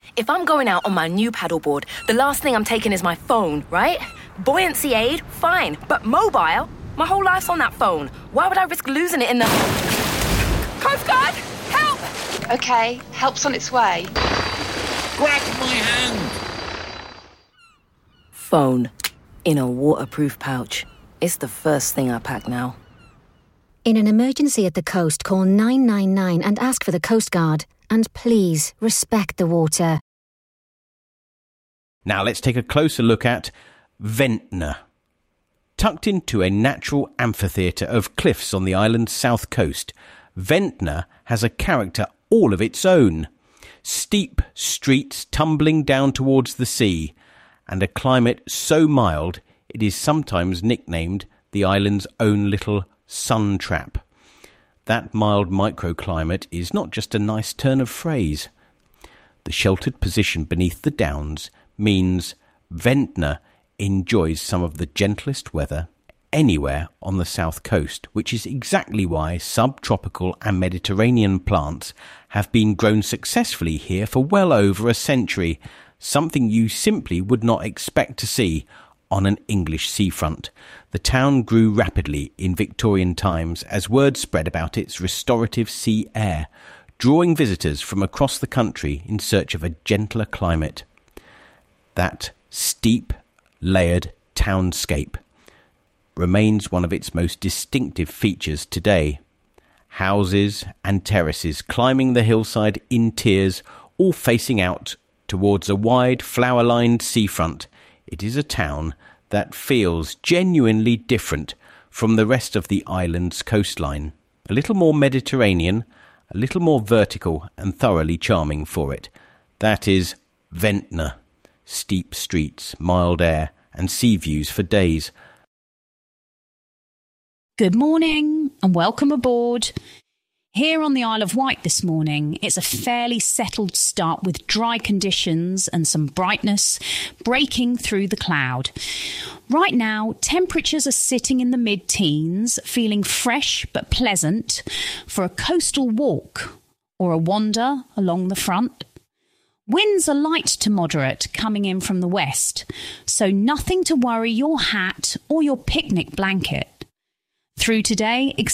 If I'm going out on my new paddleboard, the last thing I'm taking is my phone, right? Buoyancy aid, fine. But mobile? My whole life's on that phone. Why would I risk losing it in the... Coast Guard! Help! OK, help's on its way. Grab my hand! Phone. In a waterproof pouch. It's the first thing I pack now. In an emergency at the coast, call 999 and ask for the Coast Guard. And please, respect the water. Now let's take a closer look at Ventnor. Tucked into a natural amphitheatre of cliffs on the island's south coast, Ventnor has a character all of its own. Steep streets tumbling down towards the sea, and a climate so mild it is sometimes nicknamed the island's own little sun trap. That mild microclimate is not just a nice turn of phrase. The sheltered position beneath the downs means Ventnor enjoys some of the gentlest weather anywhere on the south coast, which is exactly why subtropical and Mediterranean plants have been grown successfully here for well over a century, something you simply would not expect to see on an English seafront. The town grew rapidly in Victorian times as word spread about its restorative sea air, drawing visitors from across the country in search of a gentler climate. That steep, layered townscape remains one of its most distinctive features today. Houses and terraces climbing the hillside in tiers, all facing out towards a wide, flower-lined seafront. It is a town that feels genuinely different from the rest of the island's coastline. A little more Mediterranean, a little more vertical and thoroughly charming for it. That is Ventnor. Steep streets, mild air and sea views for days. Good morning and welcome aboard. Here on the Isle of Wight this morning, it's a fairly settled start with dry conditions and some brightness breaking through the cloud. Right now, temperatures are sitting in the mid-teens, feeling fresh but pleasant for a coastal walk or a wander along the front. Winds are light to moderate coming in from the west, so nothing to worry your hat or your picnic blanket. Through today,